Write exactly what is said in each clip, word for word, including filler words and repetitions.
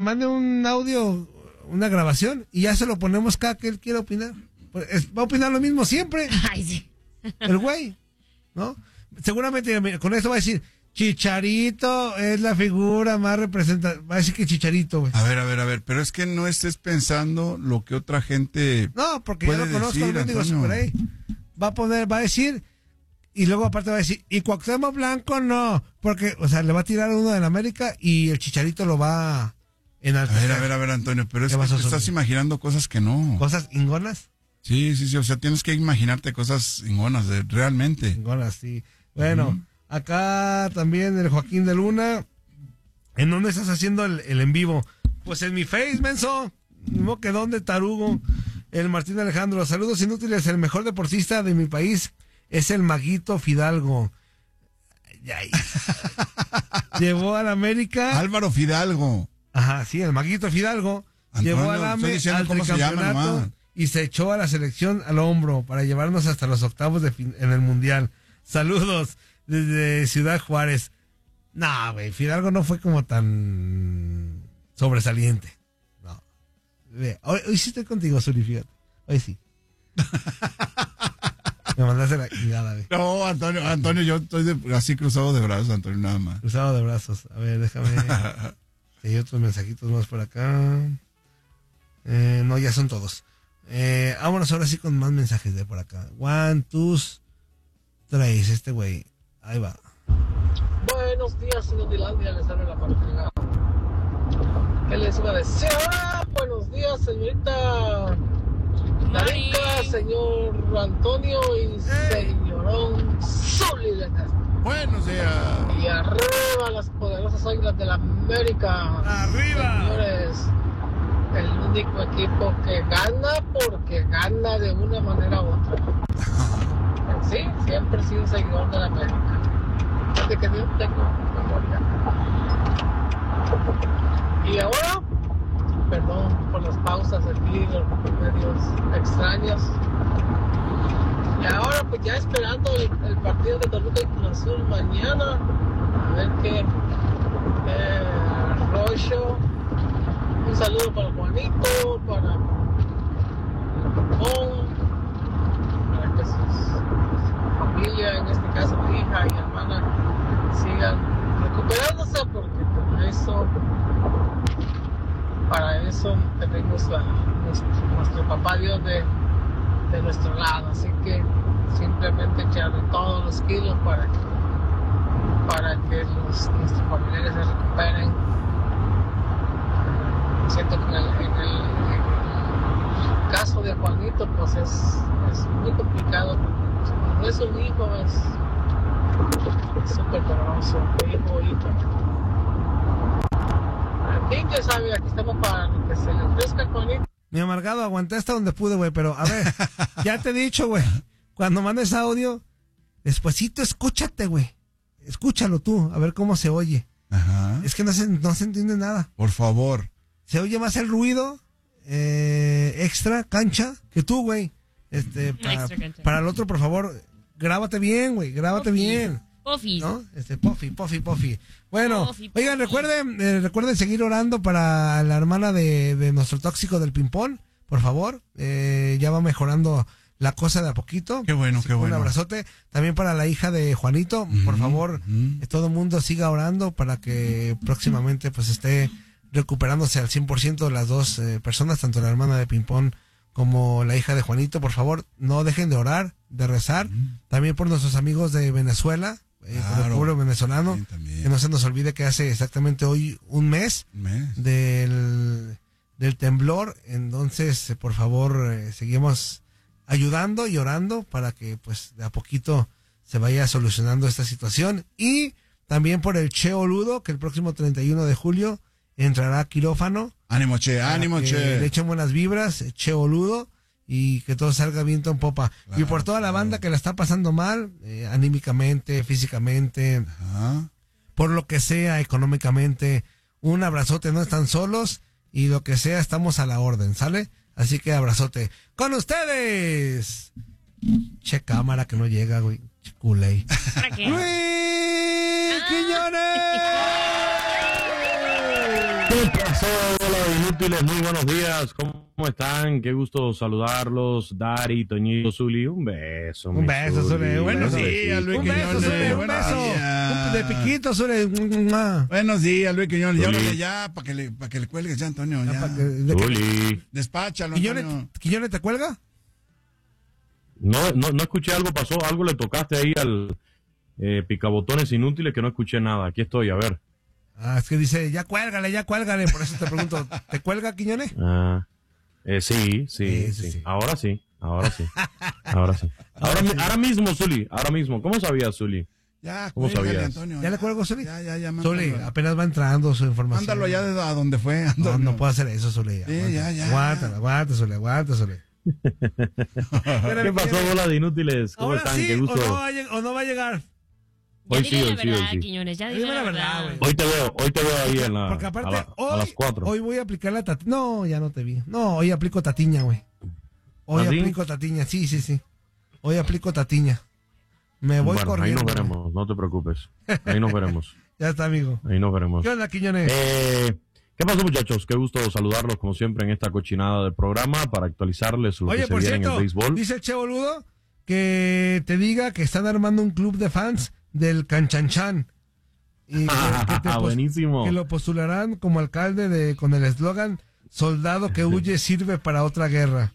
mande un audio, una grabación, y ya se lo ponemos cada que él quiera opinar. Pues, va a opinar lo mismo siempre. Ay, sí. El güey, ¿no? Seguramente con esto va a decir, Chicharito es la figura más representativa. Va a decir que Chicharito, güey. A ver, a ver, a ver, pero es que no estés pensando lo que otra gente. No, porque yo lo conozco, decir, digo, por ahí. Va a poner, va a decir, y luego aparte va a decir, y Cuauhtémoc Blanco no, porque, o sea, le va a tirar uno de la América y el Chicharito lo va a enaltecer. A ver, a ver, a ver, Antonio, pero es que te estás imaginando cosas que no. ¿Cosas ingonas? Sí, sí, sí, o sea, tienes que imaginarte cosas ingonas, de, realmente. Ingonas, sí. Bueno, uh-huh. Acá también el Joaquín de Luna. ¿En dónde estás haciendo el, el en vivo? Pues en mi Face, menso. No que dónde, tarugo. El Martín Alejandro, saludos inútiles. El mejor deportista de mi país es el Maguito Fidalgo. Ay, llevó al América. Álvaro Fidalgo. Ajá, sí, el Maguito Fidalgo. Antonio, llevó al AME al tricampeonato se y se echó a la selección al hombro para llevarnos hasta los octavos de fin, en el Mundial. Saludos desde Ciudad Juárez. No, güey, Fidalgo no fue como tan sobresaliente. No. Hoy, hoy sí estoy contigo, Zuli, fíjate. Hoy sí. Me mandaste la chingada, güey. No, Antonio, Antonio, yo estoy de, así cruzado de brazos, Antonio, nada más. Cruzado de brazos. A ver, déjame. Hay otros mensajitos más por acá. Eh, no, ya son todos. Eh, vámonos ahora sí con más mensajes de por acá. One, two, tres. Este güey. Ahí va. Buenos días, señor Dilandia. Les habla la partida. ¿Qué les iba a decir? Ah, buenos días, señorita Narita, señor Antonio y señorón Zuli. Buenos días. Y arriba las poderosas águilas de la América. Arriba. Señores, el único equipo que gana porque gana de una manera u otra. Sí, siempre he sido un seguidor de la América. Desde que yo tengo memoria. Y ahora, perdón por las pausas aquí, los medios extraños. Y ahora pues ya esperando el, el partido de Toluca y Cruz Azul mañana. A ver qué eh, rollo. Un saludo para Juanito, para Pon, para que su familia, en este caso mi hija y hermana, sigan recuperándose, porque para eso, para eso tenemos a nuestro, nuestro papá Dios de, de nuestro lado, así que simplemente echarle todos los kilos para que, para que los, nuestros familiares se recuperen. Siento que en el, en, el, en el caso de Juanito pues es, es muy complicado, porque no es un hijo, es súper doloroso, hijo o hija. En fin, ya sabe, aquí estamos para que se le ofrezca a Juanito. Mi amargado, aguanté hasta donde pude, güey, pero a ver, ya te he dicho, güey, cuando mandes audio, despuesito escúchate, güey, escúchalo tú, a ver cómo se oye. Ajá. Es que no se, no se entiende nada. Por favor. Se oye más el ruido eh, extra cancha que tú, güey. Este, para, para el otro, por favor, grábate bien, güey, grábate Puffy. bien. Puffy. ¿No? Este, Puffy, Puffy, Puffy. Bueno, Puffy, oigan, Puffy. recuerden, eh, recuerden seguir orando para la hermana de, de nuestro tóxico del ping-pong, por favor. Eh, ya va mejorando la cosa de a poquito. Qué bueno, Así qué que bueno. Un abrazote. También para la hija de Juanito, Mm-hmm. por favor, Mm-hmm. eh, todo el mundo siga orando para que próximamente pues esté recuperándose al cien por ciento las dos eh, personas, tanto la hermana de Pimpón como la hija de Juanito. Por favor, no dejen de orar, de rezar. Mm. También por nuestros amigos de Venezuela, eh, claro, por el pueblo venezolano, también, también. que no se nos olvide que hace exactamente hoy un mes, Un mes. del, del temblor. Entonces, eh, por favor, eh, seguimos ayudando y orando para que pues de a poquito se vaya solucionando esta situación. Y también por el Che Oludo, que el próximo treinta y uno de julio entrará a quirófano. Ánimo, Che, ánimo, que Che. Le echen buenas vibras, Che Oludo, y que todo salga viento en popa. Claro, y por toda la banda claro. que la está pasando mal, eh, anímicamente, físicamente, Ajá. por lo que sea, económicamente, un abrazote, no están solos, y lo que sea, estamos a la orden, ¿sale? Así que abrazote. ¡Con ustedes! Che cámara que no llega, güey. Che culé. ¿Para qué? ¡Luis Quiñones! ¿Qué pasó? inútiles, muy buenos días. ¿Cómo están? Qué gusto saludarlos. Dari, Toñito, Zuli, un beso. Un beso, Zuli. Buenos días, Luis Un beso, Zuli, un beso. De piquito, Zuli. Buenos días, Luis Quiñones. Llámale ya para que le, para que le cuelgues ya, Antonio. Ya. Zuli. Despáchalo, Antonio. ¿Quiñones, ¿Quiñones te cuelga? No, no, no escuché algo, pasó, algo le tocaste ahí al eh, picabotones inútiles que no escuché nada. Aquí estoy, a ver. Ah, es que dice, ya cuélgale, ya cuélgale, por eso te pregunto, ¿te cuelga, Quiñones? Ah, eh, sí, sí, Sí, sí, sí, sí. Ahora sí, ahora sí, ahora sí. Ahora, mi- ahora mismo, Zuli, ahora mismo. ¿Cómo sabías, Zuli? Ya, ¿Cómo cuélgale, sabías? Antonio. ¿Ya le cuelgo, Zuli? Ya, ya, ya. Zuli, mándalo. apenas va entrando su información. Mándalo allá de a donde fue. No, Antonio. no puedo hacer eso, Zuli. Sí, ya, ya. Aguántala, aguántala, Zuli, aguántala, Zuli. ¿Qué pasó, bola de inútiles? ¿Cómo Ahora están? sí, Qué o gusto. no, va a lleg- o no va a llegar. Hoy Ya sí, dime hoy la sí, hoy verdad, sí. Quiñones, ya Dime dime la la verdad, verdad. güey. Hoy te veo, hoy te veo ahí en la, Porque aparte, a, la- hoy, a las cuatro. hoy voy a aplicar la tatiña. No, ya no te vi. No, hoy aplico tatiña, güey. Hoy ¿Ah, sí? aplico tatiña, sí, sí, sí. Hoy aplico tatiña. Me voy bueno, corriendo. ahí nos güey. veremos, no te preocupes. Ahí nos veremos, Ya está, amigo. ahí nos veremos. ¿Qué onda, Quiñones? Eh, ¿Qué pasó, muchachos? Qué gusto saludarlos como siempre en esta cochinada del programa para actualizarles lo Oye, que se por viene en cierto, el béisbol. dice el Che Boludo que te diga que están armando un club de fans del Canchanchan. Y que, que te pos- Buenísimo. que lo postularán como alcalde de con el eslogan soldado que huye sirve para otra guerra.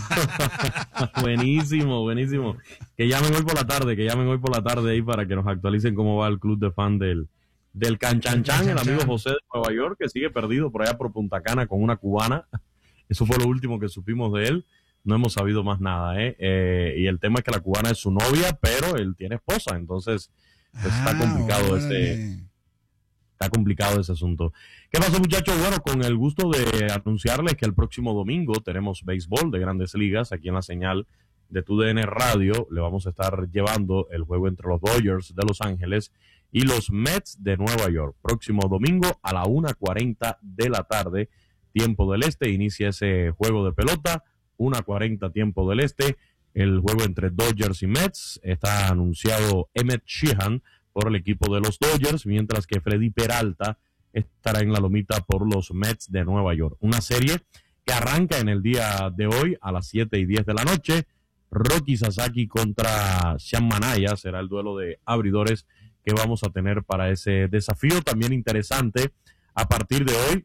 Buenísimo, buenísimo. Que llamen hoy por la tarde, que llamen hoy por la tarde ahí para que nos actualicen cómo va el club de fan del, del Canchanchan, el amigo José de Nueva York, que sigue perdido por allá por Punta Cana con una cubana. Eso fue lo último que supimos de él. No hemos sabido más nada, ¿eh? Eh, y el tema es que la cubana es su novia, pero él tiene esposa, entonces pues, está Ah, complicado órale. ese... Está complicado ese asunto. ¿Qué pasó, muchachos? Bueno, con el gusto de anunciarles que el próximo domingo tenemos béisbol de Grandes Ligas aquí en la señal de Tu D N Radio. Le vamos a estar llevando el juego entre los Dodgers de Los Ángeles y los Mets de Nueva York. Próximo domingo a la una cuarenta de la tarde, tiempo del este. Inicia ese juego de pelota, una cuarenta tiempo del este. El juego entre Dodgers y Mets. Está anunciado Emmett Sheehan por el equipo de los Dodgers, mientras que Freddy Peralta estará en la lomita por los Mets de Nueva York. Una serie que arranca en el día de hoy a las siete y diez de la noche. Rocky Sasaki contra Sean Manaya será el duelo de abridores que vamos a tener para ese desafío. También interesante, a partir de hoy,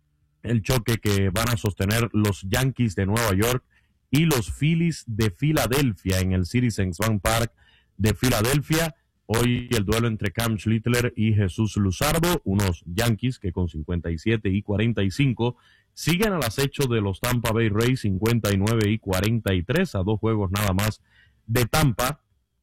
el choque que van a sostener los Yankees de Nueva York y los Phillies de Filadelfia en el Citizens Bank Park de Filadelfia. Hoy el duelo entre Cam Schlittler y Jesús Luzardo, unos Yankees que con cincuenta y siete y cuarenta y cinco siguen al acecho de los Tampa Bay Rays cincuenta y nueve y cuarenta y tres, a dos juegos nada más de Tampa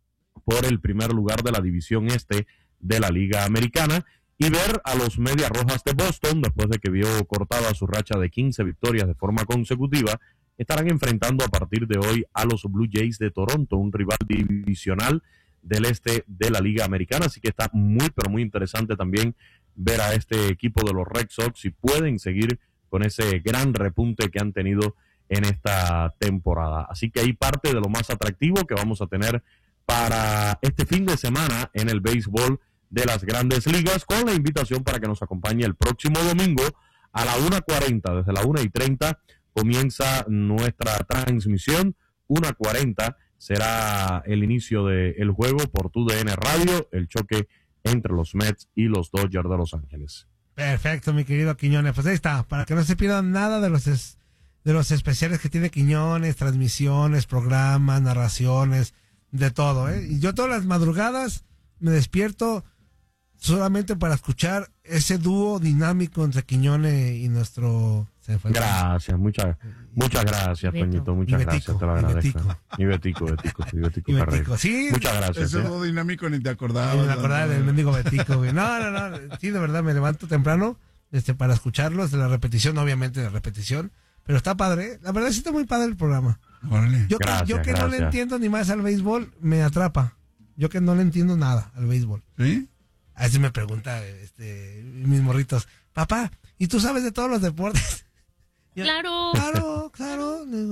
por el primer lugar de la división este de la Liga Americana, y ver a los Medias Rojas de Boston, después de que vio cortada su racha de quince victorias de forma consecutiva, estarán enfrentando a partir de hoy a los Blue Jays de Toronto, un rival divisional del este de la Liga Americana, así que está muy pero muy interesante también ver a este equipo de los Red Sox si pueden seguir con ese gran repunte que han tenido en esta temporada. Así que ahí parte de lo más atractivo que vamos a tener para este fin de semana en el béisbol de las Grandes Ligas, con la invitación para que nos acompañe el próximo domingo a la una cuarenta, desde la una y treinta comienza nuestra transmisión, una cuarenta será el inicio del juego por Tu D N Radio, el choque entre los Mets y los Dodgers de Los Ángeles. Perfecto, mi querido Quiñones. Pues ahí está, para que no se pierdan nada de los es- de los especiales que tiene Quiñones, transmisiones, programas, narraciones, de todo, ¿eh? Y yo todas las madrugadas me despierto solamente para escuchar ese dúo dinámico entre Quiñones y nuestro... se fue el- Gracias, muchas muchas gracias, Beto. Toñito, muchas Y gracias, Betico, te lo y agradezco. Betico. Y Betico, Betico, y Betico y Carrero. Betico, sí. Muchas gracias. Ese ¿eh? dúo dinámico ni te Ay, acordabas. me acordaba del mendigo Betico, güey. No, no, no. Sí, de verdad, me levanto temprano este, para escucharlos, de la repetición, obviamente, de repetición. Pero está padre. La verdad, sí está muy padre el programa. Órale. Yo, que- Gracias, yo que no le gracias. entiendo ni más al béisbol, me atrapa. Yo que no le entiendo nada al béisbol. ¿Sí? A veces me pregunta este, mis morritos, papá, ¿y tú sabes de todos los deportes? Yo, Claro. Claro, claro. Le digo,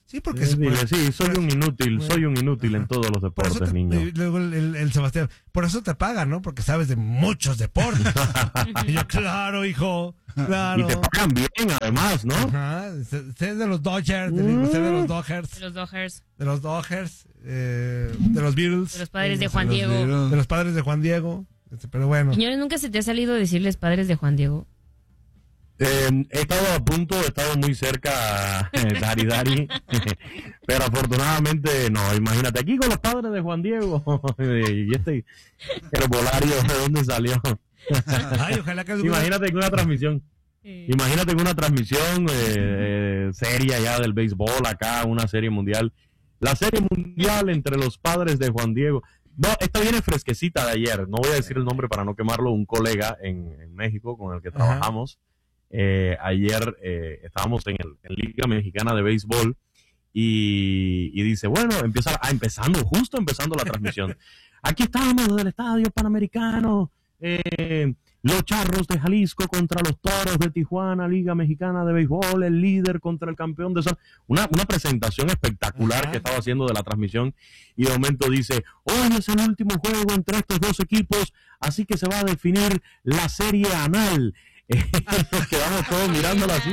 Sí, porque... Sí, se dile, puede- sí, soy un inútil, soy un inútil en todos los Por eso deportes, te- niño. y luego el, el- el Sebastián, por eso te pagan, ¿no? Porque sabes de muchos deportes. Y yo, claro, hijo, claro. Y te pagan bien, además, ¿no? Ajá, sé, sé de los Dodgers, de, sé de los Dodgers, De los Dodgers, de los Dodgers, eh, de los Beatles, de los padres de Los Juan Diego. Beatles. de los padres de Juan Diego. Este, pero bueno, Señores, ¿nunca se te ha salido decirles padres de Juan Diego? Eh, he estado a punto, he estado muy cerca, eh, Dari Dari, pero afortunadamente no. Imagínate, aquí con los padres de Juan Diego y este herbolario, ¿de dónde salió? ay, ojalá que alguna- Imagínate que una transmisión, imagínate que una transmisión eh, eh, seria ya del béisbol acá, una serie mundial, la serie mundial entre los padres de Juan Diego. No, esta viene fresquecita de ayer, no voy a decir el nombre para no quemarlo, un colega en, en México con el que Ajá. trabajamos. Eh, ayer eh, estábamos en, el, en Liga Mexicana de Béisbol y, y dice, bueno, empieza ah, empezando, justo empezando la transmisión. Aquí estamos desde el Estadio Panamericano, eh, los Charros de Jalisco contra los Toros de Tijuana, Liga Mexicana de Béisbol, el líder contra el campeón de... Una, una presentación espectacular Ajá. que estaba haciendo de la transmisión y de momento dice, hoy es el último juego entre estos dos equipos, así que se va a definir la serie anal. Nos quedamos todos mirándola así.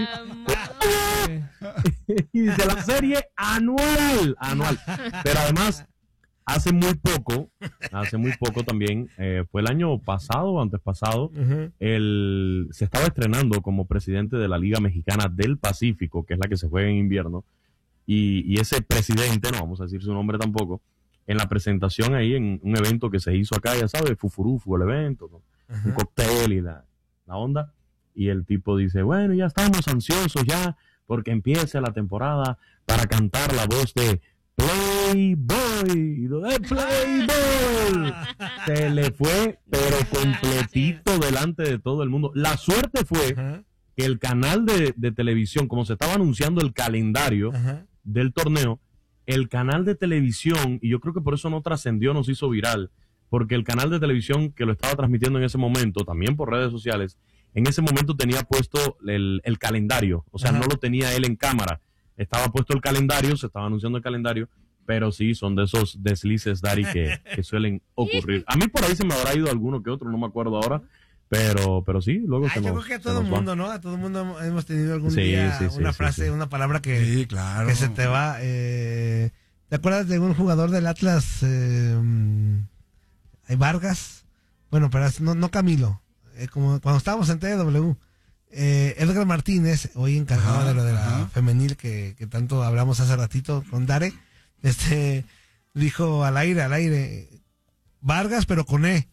Y dice la serie anual, anual. Pero además, hace muy poco, hace muy poco también, eh, fue el año pasado o antes pasado, Ujú. el, se estaba estrenando como presidente de la Liga Mexicana del Pacífico, que es la que se juega en invierno, y, y ese presidente, no vamos a decir su nombre tampoco, en la presentación ahí en un evento que se hizo acá, ya sabes, fufurufu el evento, ¿no? Un cóctel y la, la onda, y el tipo dice, bueno, ya estamos ansiosos ya porque empiece la temporada para cantar la voz de Playboy, y lo de Playboy. Se le fue, pero completito delante de todo el mundo. La suerte fue Ajá, que el canal de, de televisión, como se estaba anunciando el calendario ajá. del torneo, el canal de televisión, y yo creo que por eso no trascendió, no se hizo viral, porque el canal de televisión que lo estaba transmitiendo en ese momento, también por redes sociales, en ese momento tenía puesto el, el calendario, o sea, Ajá. no lo tenía él en cámara, estaba puesto el calendario, se estaba anunciando el calendario, pero sí, son de esos deslices, Dari, que, que suelen ocurrir. A mí por ahí se me habrá ido alguno que otro, no me acuerdo ahora, pero, pero sí, luego Ay, se yo nos, creo que a se todo el nos va. mundo, ¿no? A todo el mundo hemos tenido algún Sí, día sí, sí, una sí, frase, sí. una palabra que, Sí, claro. que se te va. Eh, ¿te acuerdas de un jugador del Atlas, eh, hay Vargas? Bueno, pero es- no, no Camilo. Eh, como cuando estábamos en T W, eh, Edgar Martínez, hoy encargado Ajá, de lo de la ajá. femenil que, que tanto hablamos hace ratito con Dare, este dijo al aire, al aire, Vargas, pero con E.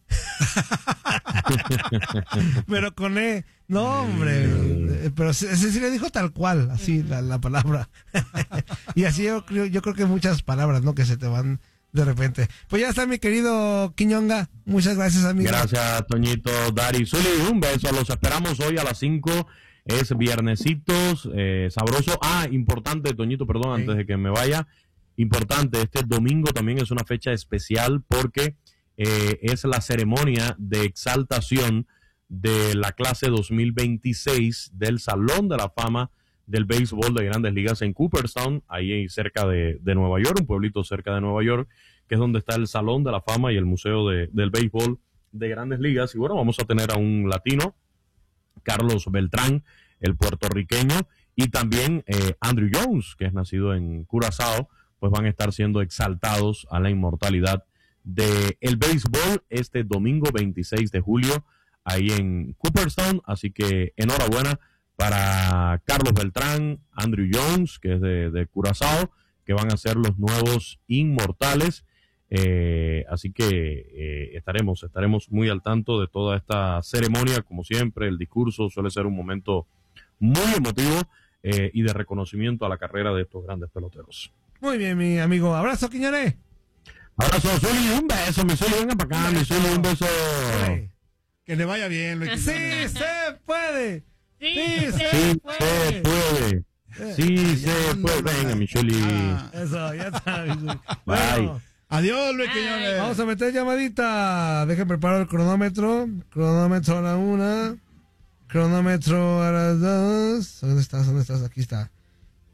Pero con E. No, hombre. Eh, Pero ese sí le dijo tal cual, así la, la palabra. Y así yo creo, yo creo que muchas palabras, ¿no? Que se te van de repente. Pues ya está mi querido Quiñonga. Muchas gracias, amigo. Gracias, Toñito, Dari, Zuli, un beso. Los esperamos hoy a las cinco. Es viernesitos, eh, sabroso. Ah, importante, Toñito, perdón, Sí. antes de que me vaya. Importante, este domingo también es una fecha especial porque eh, es la ceremonia de exaltación de la clase dos mil veintiséis del Salón de la Fama del Béisbol de Grandes Ligas en Cooperstown, ahí cerca de, de Nueva York, un pueblito cerca de Nueva York, que es donde está el Salón de la Fama y el Museo de, del Béisbol de Grandes Ligas. Y bueno, vamos a tener a un latino, Carlos Beltrán, el puertorriqueño, y también eh, Andrew Jones, que es nacido en Curazao, pues van a estar siendo exaltados a la inmortalidad del el béisbol este domingo veintiséis de julio, ahí en Cooperstown. Así que enhorabuena para Carlos Beltrán, Andrew Jones, que es de, de Curazao, que van a ser los nuevos inmortales. Eh, así que eh, estaremos, estaremos muy al tanto de toda esta ceremonia, como siempre. El discurso suele ser un momento muy emotivo eh, y de reconocimiento a la carrera de estos grandes peloteros. Muy bien, mi amigo. Abrazo, Quiñones. Abrazo, Zuli, un beso, mi Zuli, venga para acá, mi Zuli, un beso. Sí. Que le vaya bien, Luis. Sí se puede. Sí, Sí, se Sí puede. se puede, sí se puede, venga, mi Zuli. Ah. Eso, ya está. mi Zuli. Bye. Bueno, Adiós, Luis Ay. Quiñones. vamos a meter llamadita. Dejen preparar el cronómetro. Cronómetro a la una. Cronómetro a las dos. ¿Dónde estás? ¿Dónde estás? Aquí está.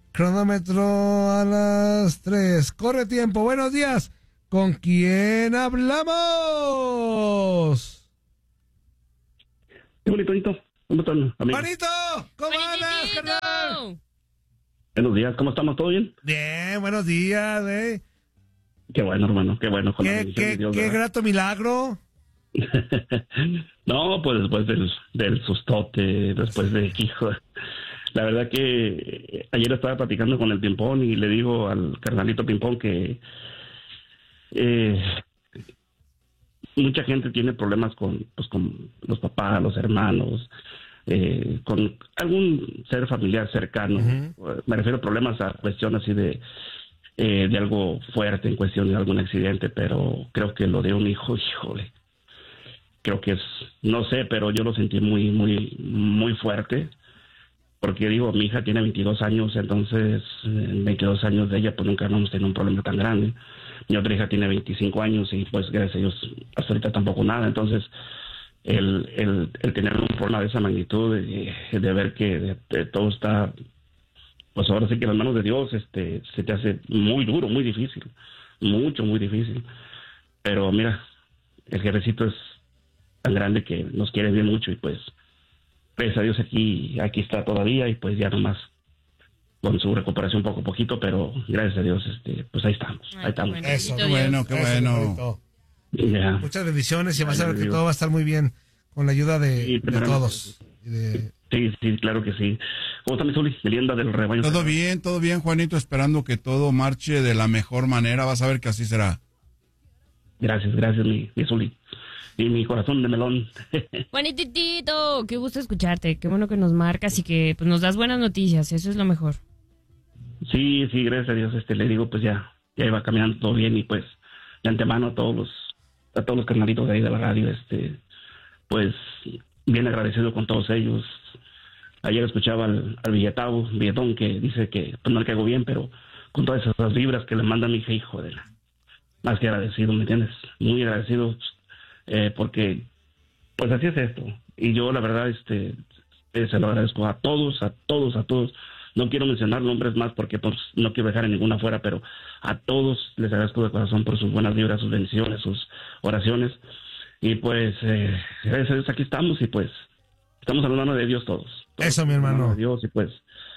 Cronómetro a las tres. Corre tiempo. Buenos días. ¿Con quién hablamos? Qué bonito, bonito. ¿Cómo están, amigos? Juanito, ¿cómo andas, carnal? Buenos días, ¿cómo estamos? ¿Todo bien? Bien, buenos días, güey. Qué bueno, hermano, qué bueno. Con la Qué, bendición qué, de Dios, qué ¿verdad? grato milagro. No, pues después del, del sustote, después de, hijo, la verdad que ayer estaba platicando con el Pimpón y le digo al carnalito Pimpón que eh, mucha gente tiene problemas con, pues, con los papás, los hermanos, eh, con algún ser familiar cercano. Uh-huh. Me refiero a problemas a cuestión así de eh, de algo fuerte en cuestión de algún accidente, pero creo que lo de un hijo, híjole, creo que es, no sé, pero yo lo sentí muy, muy, muy fuerte, porque digo, mi hija tiene veintidós años, entonces en veintidós años de ella pues nunca hemos tenido un problema tan grande. Mi otra hija tiene veinticinco años y pues gracias a Dios hasta ahorita tampoco nada, entonces el, el, el tener un problema de esa magnitud, de, de ver que de, de todo está, pues ahora sí que en las manos de Dios, este, se te hace muy duro, muy difícil, mucho, muy difícil. Pero mira, el jefecito es tan grande que nos quiere bien mucho y pues gracias a Dios aquí, aquí está todavía y pues ya nomás con su recuperación poco a poquito, pero gracias a Dios, este, pues ahí estamos, Ay, ahí estamos. bueno. Eso, qué Dios. bueno, qué Eso, bueno. bonito. Ya. Muchas bendiciones y vas a ver que Dios. todo va a estar muy bien con la ayuda de, Sí, de primeramente. todos. Y de- Sí, sí, claro que sí. ¿Cómo está mi Zuli? Merienda del rebaño. Todo bien, todo bien, Juanito, esperando que todo marche de la mejor manera. Vas a ver que así será. Gracias, gracias, mi, mi Zuli. Y mi corazón de melón. Juanititito, qué gusto escucharte, qué bueno que nos marcas y que pues, nos das buenas noticias, eso es lo mejor. Sí, sí, gracias a Dios, este, le digo, pues ya, ya iba caminando todo bien y pues de antemano a todos los, a todos los carnalitos de ahí de la radio, este, pues bien agradecido con todos ellos. Ayer escuchaba al, al billetao, billetón, que dice que pues no le caigo bien, pero con todas esas vibras que le manda mi hija, hijo de la, más que agradecido, ¿me entiendes? Muy agradecido, eh, porque pues así es esto. Y yo la verdad, este, eh, se lo agradezco a todos, a todos, a todos. No quiero mencionar nombres más porque pues no quiero dejar a ninguna fuera, pero a todos les agradezco de corazón por sus buenas vibras, sus bendiciones, sus oraciones. Y pues, eh, gracias a Dios aquí estamos y pues estamos en la mano de Dios todos. todos Eso, mi en la hermano. mano de Dios y pues,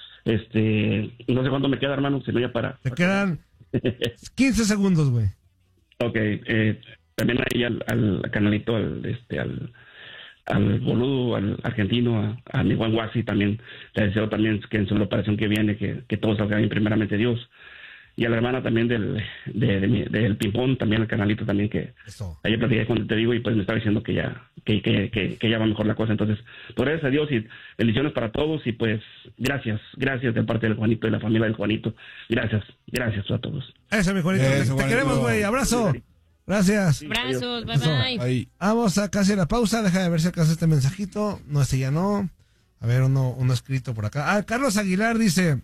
este, no sé cuánto me queda, hermano, si no ya para. Te quedan quince segundos, güey. Ok, eh, también ahí al, al canalito, al, este, al, al boludo, al argentino, a, a mi buen Guasi también, le deseo también que en su operación que viene, que, que todo salga bien primeramente Dios. Y a la hermana también del, de, de mi- del Pimpón, también al canalito también, que Eso. ayer platiqué cuando te digo y pues me estaba diciendo que ya, que, que, que, que ya va mejor la cosa. Entonces, pues gracias a Dios y bendiciones para todos y pues gracias, gracias de parte del Juanito y la familia del Juanito. Gracias, gracias a todos. Eso, mi Juanito. Eso, te, te Juanito. queremos, güey. Abrazo. Gracias. Abrazos, bye Eso. bye. Ahí. Vamos a casi la pausa. Deja de ver si alcanza este mensajito. No, este ya no. A ver, uno, uno escrito por acá. Ah, Carlos Aguilar dice: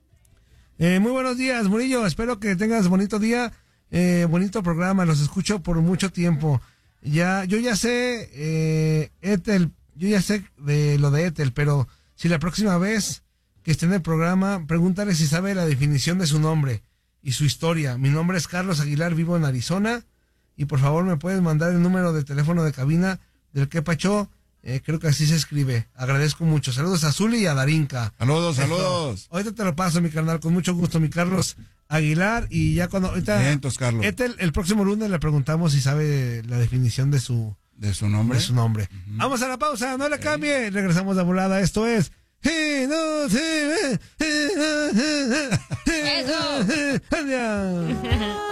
eh, muy buenos días, Murillo. Espero que tengas bonito día. Eh, bonito programa. Los escucho por mucho tiempo. Ya, yo ya sé, eh, Ethel, yo ya sé de lo de Ethel, pero si la próxima vez que esté en el programa, pregúntale si sabe la definición de su nombre y su historia. Mi nombre es Carlos Aguilar, vivo en Arizona. Y por favor me puedes mandar el número de teléfono de cabina del que Pacho, eh, creo que así se escribe. Agradezco mucho. Saludos a Zuli y a Darinka. Saludos, Eso. saludos. Ahorita te lo paso, mi carnal, con mucho gusto, mi Carlos Aguilar. Y ya cuando ahorita Vientos, Carlos. este, el, el próximo lunes le preguntamos si sabe la definición de su, ¿De su nombre? de su nombre. Vamos a la pausa, no le cambie. Regresamos de volada. Esto es Y no se ve. Eso. Eso.